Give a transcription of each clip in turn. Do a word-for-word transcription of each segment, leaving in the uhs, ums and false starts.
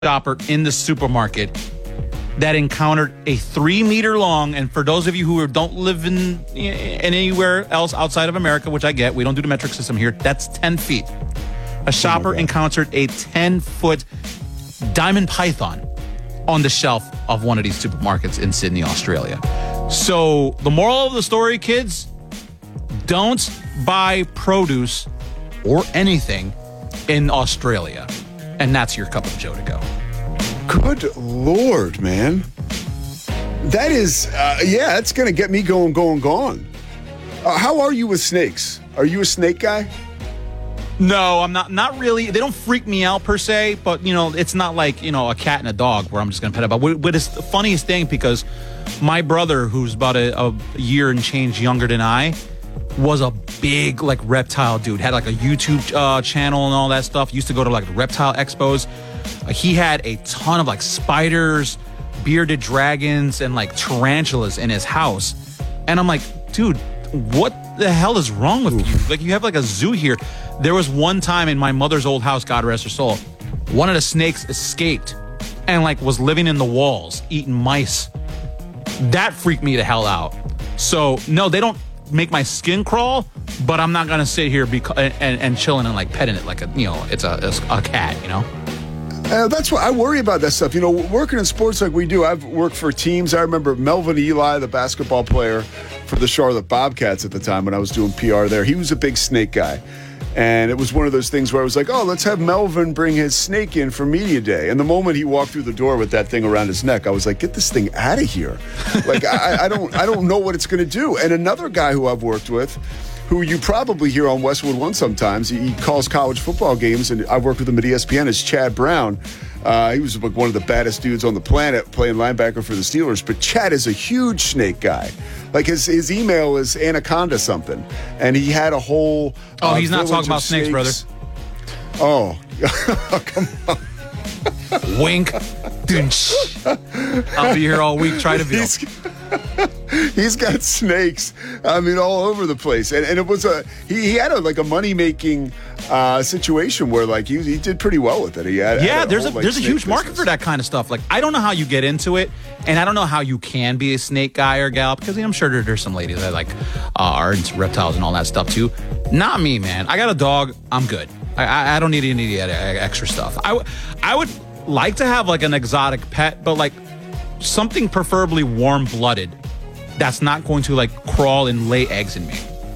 shopper in the supermarket that encountered a three meter long, and for those of you who don't live in, in anywhere else outside of America, which I get, we don't do the metric system here, that's ten feet. A shopper oh encountered a ten foot diamond python on the shelf of one of these supermarkets in Sydney, Australia. So the moral of the story, kids, don't buy produce or anything in Australia. And that's your cup of Joe to go. Good Lord, man. That is, uh, yeah, that's going to get me going, going, going. Uh, how are you with snakes? Are you a snake guy? No, I'm not. Not really. They don't freak me out per se, but you know, it's not like you know a cat and a dog where I'm just gonna pet it. But what is the funniest thing? Because my brother, who's about a, a year and change younger than I, was a big like reptile dude. Had like a YouTube uh, channel and all that stuff. Used to go to like reptile expos. Uh, he had a ton of like spiders, bearded dragons, and like tarantulas in his house. And I'm like, dude, what the hell is wrong with you? Like, you have like a zoo here. There was one time in my mother's old house, God rest her soul, one of the snakes escaped and like was living in the walls, eating mice. That freaked me the hell out. So no, they don't make my skin crawl, but I'm not gonna sit here beca- and, and chilling and like petting it like a, you know, it's a, a, a cat, you know? Uh, that's what I worry about that stuff. You know, working in sports like we do, I've worked for teams. I remember Melvin Ely, the basketball player for the Charlotte Bobcats at the time when I was doing P R there. He was a big snake guy. And it was one of those things where I was like, oh, let's have Melvin bring his snake in for media day. And the moment he walked through the door with that thing around his neck, I was like, get this thing out of here. Like, I, I don't I don't know what it's going to do. And another guy who I've worked with, who you probably hear on Westwood One sometimes, he, he calls college football games, and I've worked with him at E S P N, is Chad Brown. Uh, he was like one of the baddest dudes on the planet playing linebacker for the Steelers. But Chad is a huge snake guy. Like his, his email is Anaconda something. And he had a whole... Oh, uh, he's not talking about snakes, brother. Oh. Come on. Wink. I'll be here all week. Try to be. He's, he's got snakes, I mean, all over the place. And, and it was a... He, he had a, like a money-making... Uh, situation where like he, he did pretty well with it. He had, yeah, had a there's whole, a like, there's a huge business. market for that kind of stuff. Like, I don't know how you get into it, and I don't know how you can be a snake guy or gal, because I'm sure there, there's some ladies that like uh, are into reptiles and all that stuff too. Not me, man. I got a dog. I'm good. I, I, I don't need any extra stuff. I, w- I would like to have like an exotic pet, but like something preferably warm-blooded that's not going to like crawl and lay eggs in me.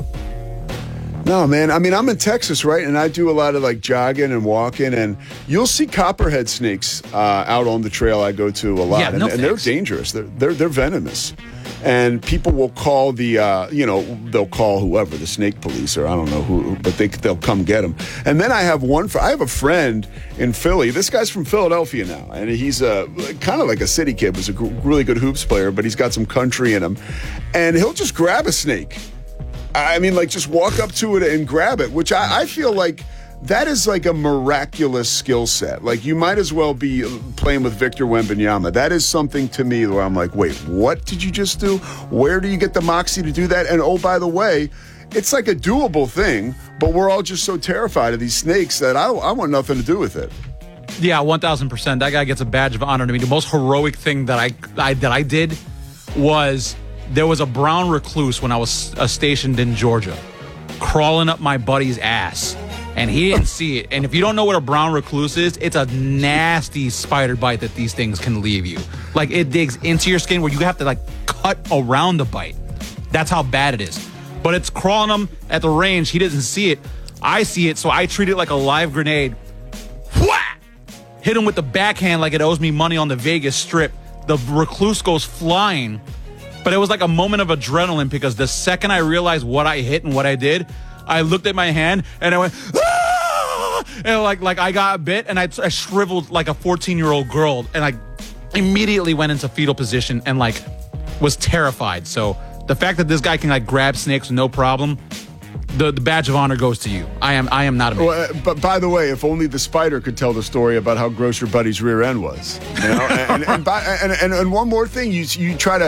No, man. I mean, I'm in Texas, right? And I do a lot of like jogging and walking, and you'll see copperhead snakes uh, out on the trail I go to a lot. Yeah, no and, and they're dangerous. They're, they're they're venomous. And people will call the, uh, you know, they'll call whoever, the snake police, or I don't know who, but they, they'll come get them. And then I have one, for, I have a friend in Philly. This guy's from Philadelphia now, and he's a, kind of like a city kid, was a really good hoops player, but he's got some country in him. And he'll just grab a snake. I mean, like, just walk up to it and grab it, which I, I feel like that is like a miraculous skill set. Like, you might as well be playing with Victor Wembanyama. That is something to me where I'm like, wait, what did you just do? Where do you get the moxie to do that? And, oh, by the way, it's like a doable thing, but we're all just so terrified of these snakes that I, I want nothing to do with it. Yeah, one thousand percent. That guy gets a badge of honor to me. The most heroic thing that I, I that I did was... There was a brown recluse when I was uh, stationed in Georgia, crawling up my buddy's ass, and he didn't see it. And if you don't know what a brown recluse is, it's a nasty spider bite that these things can leave you. Like, it digs into your skin where you have to, like, cut around the bite. That's how bad it is. But it's crawling him at the range. He doesn't see it. I see it, so I treat it like a live grenade. Whack! Hit him with the backhand like it owes me money on the Vegas Strip. The recluse goes flying. But it was like a moment of adrenaline, because the second I realized what I hit and what I did, I looked at my hand and I went, ah! And like like I got bit, and I, I shriveled like a fourteen-year-old girl, and I immediately went into fetal position and like was terrified. So the fact that this guy can like grab snakes no problem, the, the badge of honor goes to you. I am I am not a man. Well, uh, but by the way, if only the spider could tell the story about how gross your buddy's rear end was. You know? and, and, and, by, and, and and one more thing, you you try to.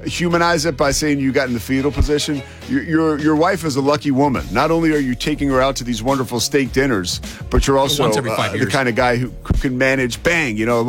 humanize it by saying you got in the fetal position. Your, your your wife is a lucky woman. Not only are you taking her out to these wonderful steak dinners, but you're also Once every five uh, the years. kind of guy who, who can manage bang, you know,